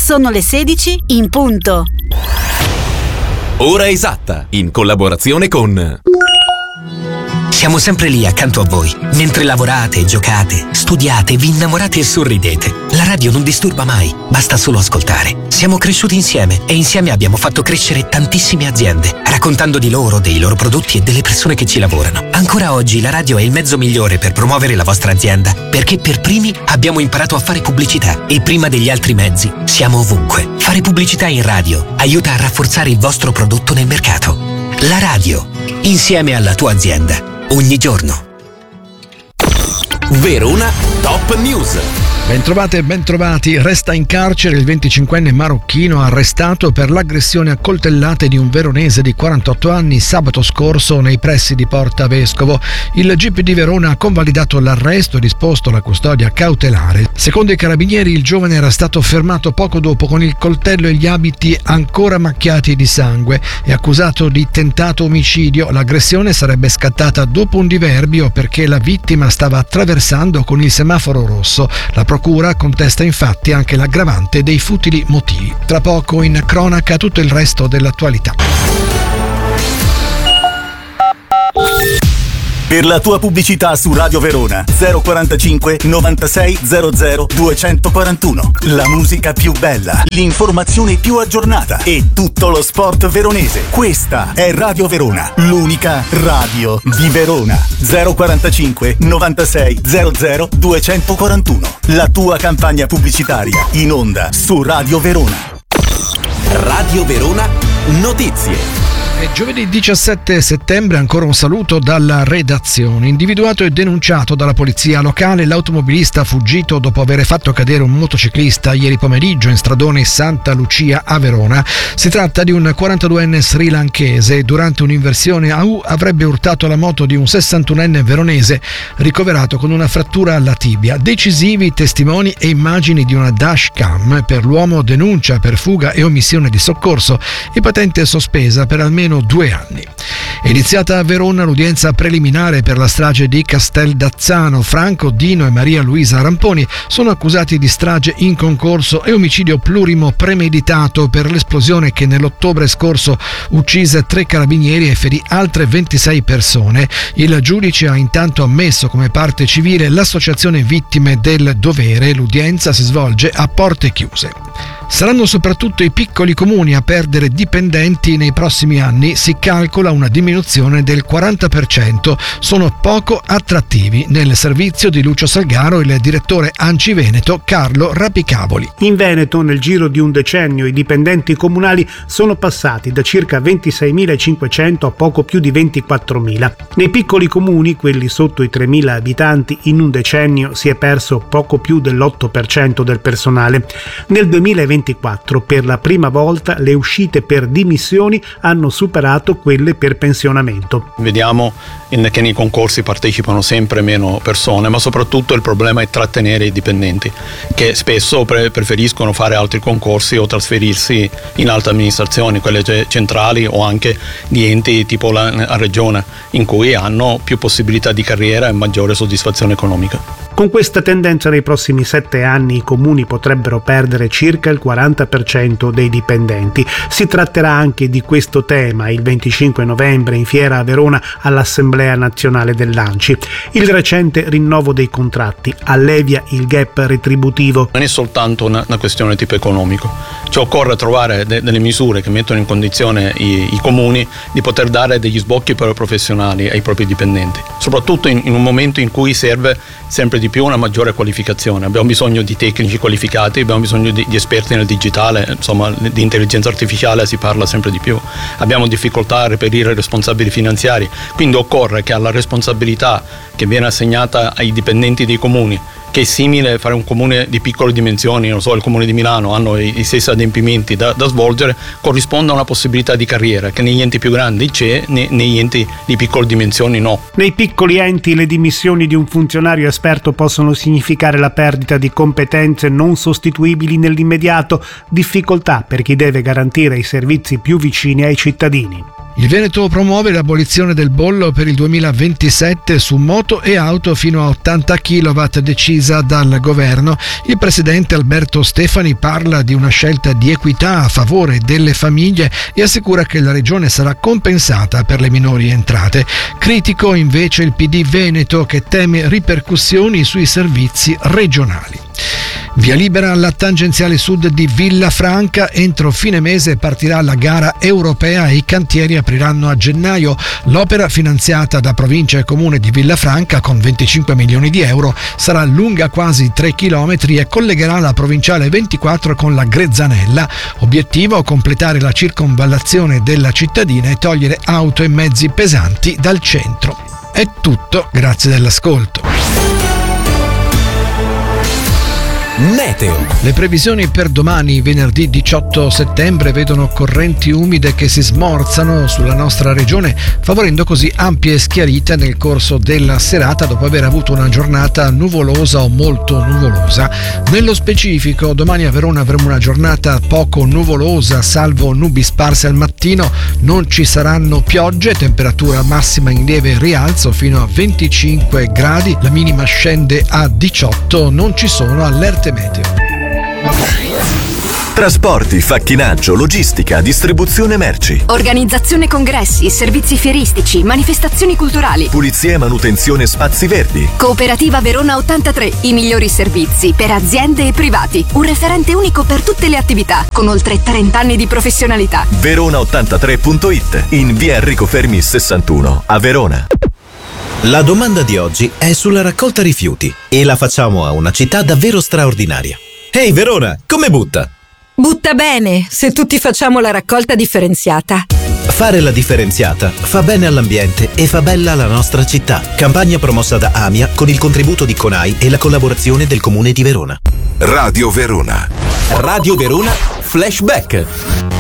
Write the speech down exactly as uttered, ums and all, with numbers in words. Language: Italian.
Sono le sedici in punto. Ora esatta, in collaborazione con... Siamo sempre lì accanto a voi, mentre lavorate, giocate, studiate, vi innamorate e sorridete. La radio non disturba mai, basta solo ascoltare. Siamo cresciuti insieme e insieme abbiamo fatto crescere tantissime aziende, raccontando di loro, dei loro prodotti e delle persone che ci lavorano. Ancora oggi la radio è il mezzo migliore per promuovere la vostra azienda, perché per primi abbiamo imparato a fare pubblicità e prima degli altri mezzi siamo ovunque. Fare pubblicità in radio aiuta a rafforzare il vostro prodotto nel mercato. La radio, insieme alla tua azienda. Ogni giorno. Verona Top News. Bentrovate e bentrovati. Resta in carcere il venticinquenne marocchino arrestato per l'aggressione a coltellate di un veronese di quarantotto anni sabato scorso nei pressi di Porta Vescovo. Il G P di Verona ha convalidato l'arresto e disposto la custodia cautelare. Secondo i carabinieri il giovane era stato fermato poco dopo con il coltello e gli abiti ancora macchiati di sangue e accusato di tentato omicidio. L'aggressione sarebbe scattata dopo un diverbio perché la vittima stava attraversando con il semaforo rosso. La procura contesta infatti anche l'aggravante dei futili motivi. Tra poco in cronaca tutto il resto dell'attualità. Per la tua pubblicità su Radio Verona zero quarantacinque novantasei zero zero duecentoquarantuno. La musica più bella, l'informazione più aggiornata e tutto lo sport veronese. Questa è Radio Verona, l'unica radio di Verona. zero quarantacinque novantasei zero zero duecentoquarantuno. La tua campagna pubblicitaria in onda su Radio Verona. Radio Verona Notizie. È giovedì diciassette settembre, ancora un saluto dalla redazione. Individuato e denunciato dalla polizia locale l'automobilista fuggito dopo aver fatto cadere un motociclista ieri pomeriggio in stradone Santa Lucia a Verona. Si tratta di un quarantaduenne srilanchese. Durante un'inversione a U avrebbe urtato la moto di un sessantunenne veronese ricoverato con una frattura alla tibia. Decisivi testimoni e immagini di una dashcam. Per l'uomo denuncia per fuga e omissione di soccorso e patente sospesa per almeno due anni. È iniziata a Verona l'udienza preliminare per la strage di Casteldazzano. Franco, Dino e Maria Luisa Ramponi sono accusati di strage in concorso e omicidio plurimo premeditato per l'esplosione che nell'ottobre scorso uccise tre carabinieri e ferì altre ventisei persone. Il giudice ha intanto ammesso come parte civile l'associazione vittime del dovere. L'udienza si svolge a porte chiuse. Saranno soprattutto i piccoli comuni a perdere dipendenti nei prossimi anni. Si calcola una diminuzione del quaranta per cento. Sono poco attrattivi. Nel servizio di Lucio Salgaro il direttore ANCI Veneto Carlo Rapicavoli. In Veneto nel giro di un decennio i dipendenti comunali sono passati da circa ventiseimilacinquecento a poco più di ventiquattromila. Nei piccoli comuni, quelli sotto i tremila abitanti, in un decennio si è perso poco più dell'otto per cento del personale. Nel duemilaventiquattro per la prima volta le uscite per dimissioni hanno superato quelle per pensionamento. Vediamo che nei concorsi partecipano sempre meno persone, ma soprattutto il problema è trattenere i dipendenti, che spesso pre- preferiscono fare altri concorsi o trasferirsi in altre amministrazioni, quelle centrali o anche di enti tipo la, la regione, in cui hanno più possibilità di carriera e maggiore soddisfazione economica. Con questa tendenza nei prossimi sette anni i comuni potrebbero perdere circa il quaranta per cento dei dipendenti. Si tratterà anche di questo tema il venticinque novembre in fiera a Verona all'Assemblea Nazionale dell'ANCI. Il recente rinnovo dei contratti allevia il gap retributivo. Non è soltanto una, una questione tipo economico, cioè occorre trovare de- delle misure che mettono in condizione i, i comuni di poter dare degli sbocchi per professionali ai propri dipendenti, soprattutto in, in un momento in cui serve sempre di più una maggiore qualificazione. Abbiamo bisogno di tecnici qualificati, abbiamo bisogno di, di esperti nel digitale, insomma di intelligenza artificiale si parla sempre di più. Abbiamo difficoltà a reperire responsabili finanziari, quindi occorre che alla responsabilità che viene assegnata ai dipendenti dei comuni, che è simile a fare un comune di piccole dimensioni, non so, il comune di Milano hanno i, i stessi adempimenti da, da svolgere, corrisponda a una possibilità di carriera che negli enti più grandi c'è, ne, negli enti di piccole dimensioni no. Nei piccoli enti le dimissioni di un funzionario esperto possono significare la perdita di competenze non sostituibili nell'immediato, difficoltà per chi deve garantire i servizi più vicini ai cittadini. Il Veneto promuove l'abolizione del bollo per il duemilaventisette su moto e auto fino a ottanta chilowatt decisa dal governo. Il presidente Alberto Stefani parla di una scelta di equità a favore delle famiglie e assicura che la regione sarà compensata per le minori entrate. Critico invece il P D Veneto, che teme ripercussioni sui servizi regionali. Via libera alla tangenziale sud di Villafranca, entro fine mese partirà la gara europea e i cantieri apriranno a gennaio. L'opera, finanziata da provincia e comune di Villafranca con venticinque milioni di euro, sarà lunga quasi tre chilometri e collegherà la provinciale ventiquattro con la Grezzanella. Obiettivo: completare la circonvallazione della cittadina e togliere auto e mezzi pesanti dal centro. È tutto, grazie dell'ascolto. Meteo. Le previsioni per domani, venerdì diciotto settembre, vedono correnti umide che si smorzano sulla nostra regione, favorendo così ampie schiarite nel corso della serata dopo aver avuto una giornata nuvolosa o molto nuvolosa. Nello specifico, domani a Verona avremo una giornata poco nuvolosa, salvo nubi sparse al mattino. Non ci saranno piogge, temperatura massima in lieve rialzo fino a venticinque gradi, la minima scende a diciotto, non ci sono allerte meteo. Trasporti, facchinaggio, logistica, distribuzione merci. Organizzazione congressi, servizi fieristici, manifestazioni culturali. Pulizia e manutenzione spazi verdi. Cooperativa Verona ottantatré, i migliori servizi per aziende e privati. Un referente unico per tutte le attività, con oltre trenta anni di professionalità. verona ottantatré punto it, in via Enrico Fermi sessantuno, a Verona. La domanda di oggi è sulla raccolta rifiuti e la facciamo a una città davvero straordinaria. Ehi Verona, come butta? Butta bene, se tutti facciamo la raccolta differenziata. Fare la differenziata fa bene all'ambiente e fa bella la nostra città. Campagna promossa da AMIA con il contributo di CONAI e la collaborazione del Comune di Verona. Radio Verona. Radio Verona Flashback.